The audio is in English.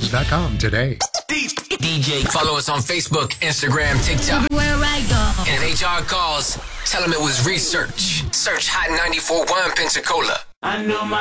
hotspurs.com today. DJ, follow us on Facebook, Instagram, TikTok. Where I go. And if HR calls, tell them it was research. Search Hot 94.1 Pensacola. I know my